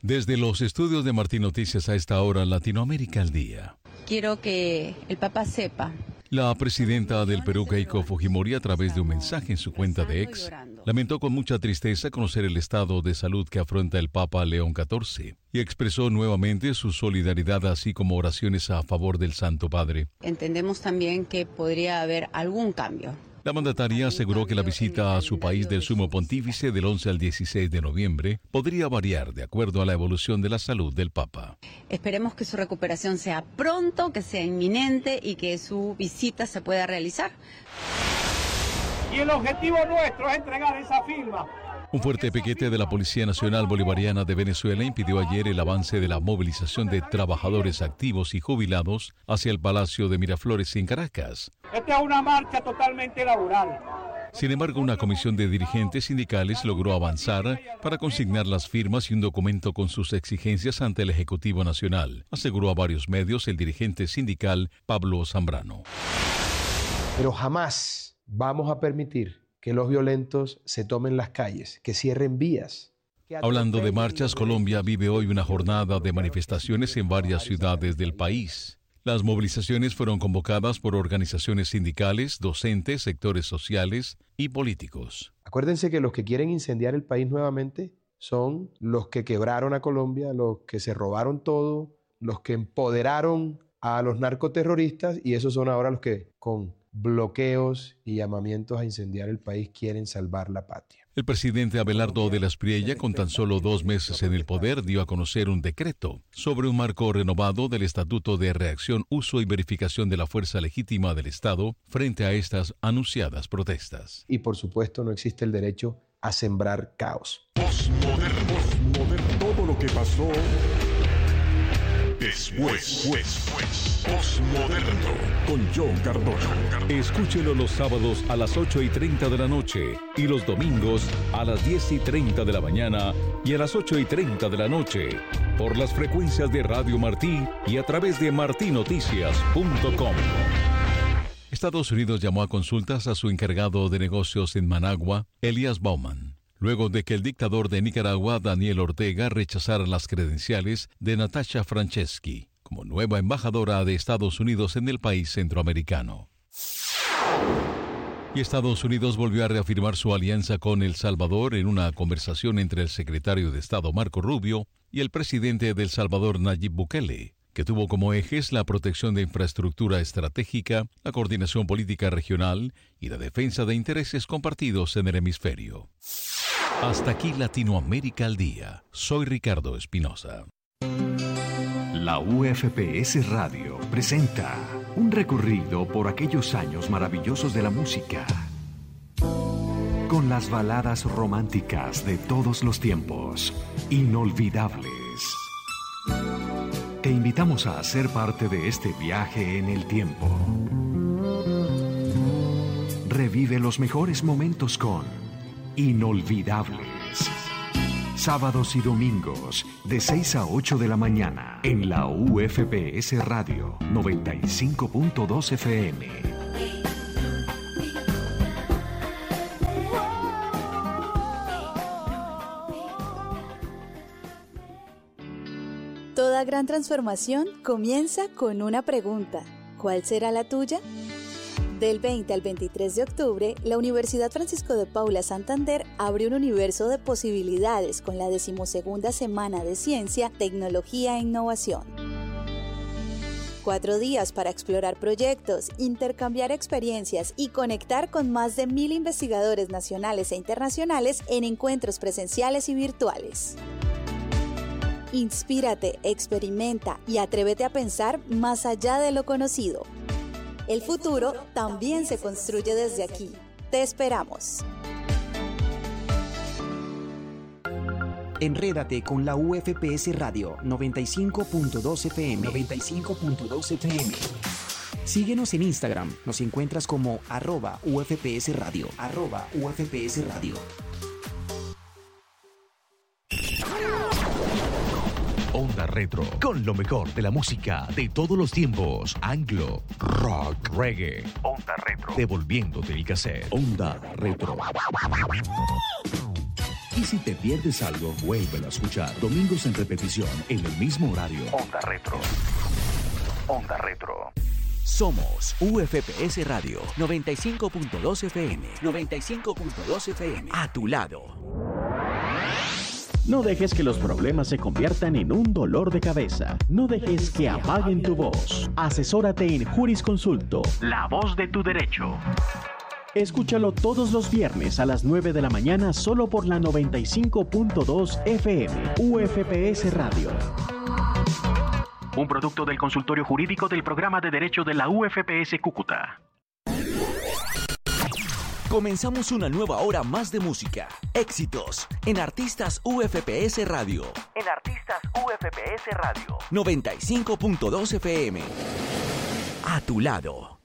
Desde los estudios de Martín Noticias a esta hora, Latinoamérica al día. Quiero que el Papa sepa. La presidenta del Perú, Keiko Fujimori, a través de un mensaje en su cuenta de X, lamentó con mucha tristeza conocer el estado de salud que afronta el Papa León XIV y expresó nuevamente su solidaridad, así como oraciones a favor del Santo Padre. Entendemos también que podría haber algún cambio. La mandataria aseguró que la visita a su país del Sumo Pontífice del 11 al 16 de noviembre podría variar de acuerdo a la evolución de la salud del Papa. Esperemos que su recuperación sea pronto, que sea inminente y que su visita se pueda realizar. Y el objetivo nuestro es entregar esa firma. Un fuerte piquete de la Policía Nacional Bolivariana de Venezuela impidió ayer el avance de la movilización de trabajadores activos y jubilados hacia el Palacio de Miraflores en Caracas. Esta es una marcha totalmente laboral. Sin embargo, una comisión de dirigentes sindicales logró avanzar para consignar las firmas y un documento con sus exigencias ante el Ejecutivo Nacional, aseguró a varios medios el dirigente sindical Pablo Zambrano. Pero jamás vamos a permitir que los violentos se tomen las calles, que cierren vías. Hablando de marchas, Colombia vive hoy una jornada de manifestaciones en varias ciudades del país. Las movilizaciones fueron convocadas por organizaciones sindicales, docentes, sectores sociales y políticos. Acuérdense que los que quieren incendiar el país nuevamente son los que quebraron a Colombia, los que se robaron todo, los que empoderaron a los narcoterroristas, y esos son ahora los que con bloqueos y llamamientos a incendiar el país quieren salvar la patria. El presidente Abelardo de la Espriella, con tan solo 2 meses en el poder, dio a conocer un decreto sobre un marco renovado del Estatuto de Reacción, Uso y Verificación de la Fuerza Legítima del Estado frente a estas anunciadas protestas. Y por supuesto no existe el derecho a sembrar caos. Postmoderno, todo lo que pasó después. Postmoderno con John Cardona. Escúchelo los sábados a las 8:30 de la noche y los domingos a las 10:30 de la mañana y a las 8:30 de la noche por las frecuencias de Radio Martí y a través de martinoticias.com. Estados Unidos llamó a consultas a su encargado de negocios en Managua, Elias Bauman, luego de que el dictador de Nicaragua, Daniel Ortega, rechazara las credenciales de Natasha Franceschi como nueva embajadora de Estados Unidos en el país centroamericano. Y Estados Unidos volvió a reafirmar su alianza con El Salvador en una conversación entre el secretario de Estado Marco Rubio y el presidente de El Salvador Nayib Bukele, que tuvo como ejes la protección de infraestructura estratégica, la coordinación política regional y la defensa de intereses compartidos en el hemisferio. Hasta aquí Latinoamérica al día. Soy Ricardo Espinosa. La UFPS Radio presenta un recorrido por aquellos años maravillosos de la música, con las baladas románticas de todos los tiempos, inolvidables. Te invitamos a ser parte de este viaje en el tiempo. Revive los mejores momentos con Inolvidables. Sábados y domingos, de 6 a 8 de la mañana, en la UFPS Radio 95.2 FM. Toda gran transformación comienza con una pregunta. ¿Cuál será la tuya? Del 20 al 23 de octubre, la Universidad Francisco de Paula Santander abre un universo de posibilidades con la 12ª Semana de Ciencia, Tecnología e Innovación. 4 días para explorar proyectos, intercambiar experiencias y conectar con más de 1,000 investigadores nacionales e internacionales en encuentros presenciales y virtuales. Inspírate, experimenta y atrévete a pensar más allá de lo conocido. El futuro también se construye desde aquí. Te esperamos. Enrédate con la UFPS Radio 95.2 FM. 95.2 FM. Síguenos en Instagram. Nos encuentras como @UFPS Radio. @UFPS Radio. Onda Retro, con lo mejor de la música de todos los tiempos. Anglo, rock, reggae. Onda Retro, devolviéndote el cassette. Onda Retro. Y si te pierdes algo, vuélvelo a escuchar. Domingos en repetición, en el mismo horario. Onda Retro. Onda Retro. Somos UFPS Radio 95.2 FM. 95.2 FM. A tu lado. No dejes que los problemas se conviertan en un dolor de cabeza. No dejes que apaguen tu voz. Asesórate en Jurisconsulto. La voz de tu derecho. Escúchalo todos los viernes a las 9 de la mañana solo por la 95.2 FM. UFPS Radio. Un producto del consultorio jurídico del programa de derecho de la UFPS Cúcuta. Comenzamos una nueva hora más de música, éxitos, en Artistas UFPS Radio. En Artistas UFPS Radio. 95.2 FM. A tu lado.